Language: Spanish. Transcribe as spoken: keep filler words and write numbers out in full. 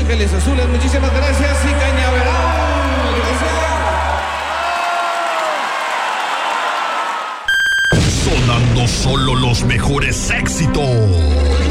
Ángeles Azules. Muchísimas gracias y Cañaveral. Sonando solo los mejores éxitos.